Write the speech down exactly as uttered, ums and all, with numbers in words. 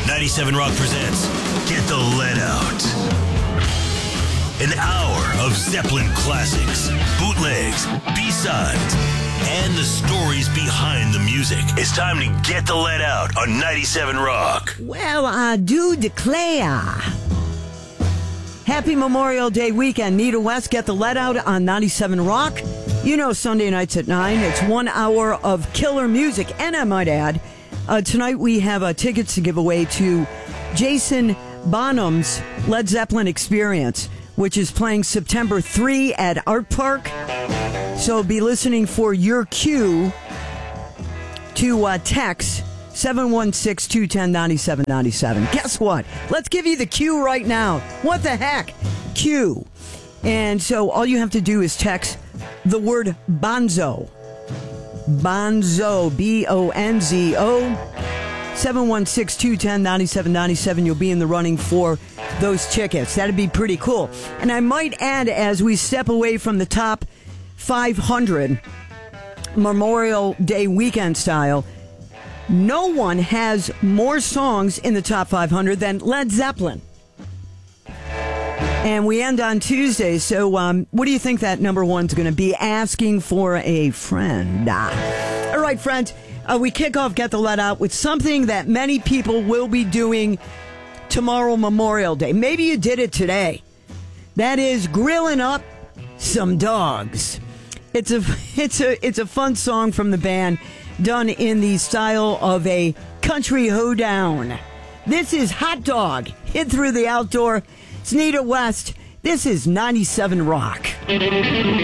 ninety-seven Rock presents Get the Lead Out. An hour of Zeppelin classics, bootlegs, B-sides, and the stories behind the music. It's time to Get the Lead Out on ninety-seven Rock. Well, I do declare. Happy Memorial Day weekend. Nita West, Get the Lead Out on ninety-seven Rock. You know, Sunday nights at nine. It's one hour of killer music. And I might add, uh, tonight we have uh, tickets to give away to Jason Bonham's Led Zeppelin Experience, which is playing September third at Art Park. So be listening for your cue to uh, text seven one six, two one zero, nine seven nine seven. Guess what? Let's give you the cue right now. What the heck? Cue. And so all you have to do is text the word Bonzo. Bonzo. B O N Z O. seven one six, two one zero, nine seven nine seven. You'll be in the running for those tickets. That'd be pretty cool. And I might add, as we step away from the top five hundred Memorial Day weekend style, no one has more songs in the top five hundred than Led Zeppelin. And we end on Tuesday, so um, what do you think that number one's going to be? Asking for a friend. Ah. All right, friends, uh, we kick off Get the Lead Out with something that many people will be doing tomorrow, Memorial Day. Maybe you did it today. That is grilling up some dogs. It's a it's a it's a fun song from the band, done in the style of a country hoedown. This is Hot Dog, hit through the outdoor. It's Nita West. This is ninety-seven Rock.